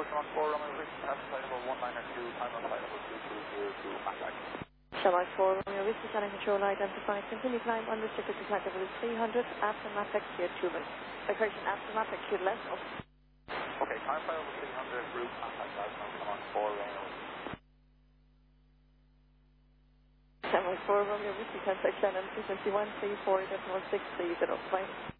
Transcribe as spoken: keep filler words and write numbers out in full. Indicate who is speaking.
Speaker 1: Shamrock four, Romeo Whiskey, have flight level one nine two, time on flight level two two zero two, contact.
Speaker 2: Shamrock four, Romeo Whiskey, channel control identified. Continue climb unrestricted to flight level three hundred, after Mapex cleared two minutes. Correction, after Mapex cleared less up.
Speaker 1: Okay, time flight level three hundred, route contact, Alpha, Shamrock four, Romeo Whiskey.
Speaker 2: Shamrock four, Romeo Whiskey, contact channel frequency one three four point one six three zero, flight.